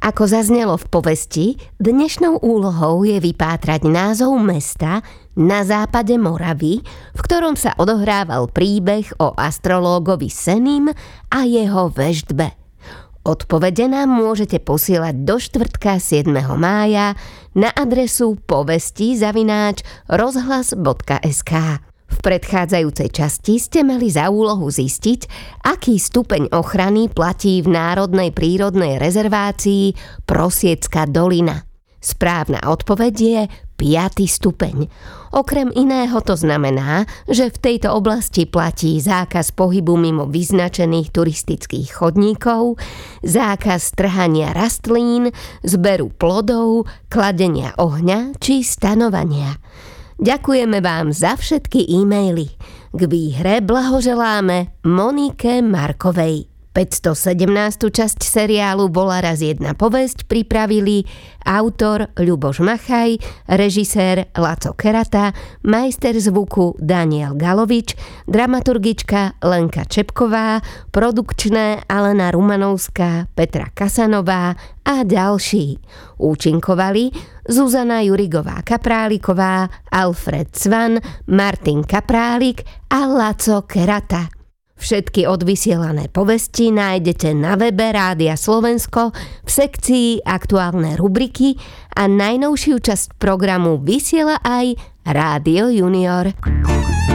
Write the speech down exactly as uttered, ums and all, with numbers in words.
Ako zaznelo v povesti, dnešnou úlohou je vypátrať názov mesta na západe Moravy, v ktorom sa odohrával príbeh o astrológovi Senim a jeho veštbe. Odpovede nám môžete posielať do štvrtka siedmeho mája na adresu povesti zavináč rozhlas bodka es ká. V predchádzajúcej časti ste mali za úlohu zistiť, aký stupeň ochrany platí v Národnej prírodnej rezervácii Prosiecka dolina. Správna odpoveď je piaty stupeň. Okrem iného to znamená, že v tejto oblasti platí zákaz pohybu mimo vyznačených turistických chodníkov, zákaz trhania rastlín, zberu plodov, kladenia ohňa či stanovania. Ďakujeme vám za všetky e-maily. K výhre blahoželáme Monike Markovej. päťstosedemnástu časť seriálu Bola raz jedna povesť pripravili autor Ľuboš Machaj, režisér Laco Kerata, majster zvuku Daniel Galovič, dramaturgička Lenka Čepková, produkčné Alena Rumanovská, Petra Kasanová a ďalší. Účinkovali Zuzana Jurigová-Kapráliková, Alfred Cvan, Martin Kaprálik a Laco Kerata. Všetky odvysielané povesti nájdete na webe Rádia Slovensko v sekcii Aktuálne rubriky a najnovšiu časť programu vysiela aj Rádio Junior.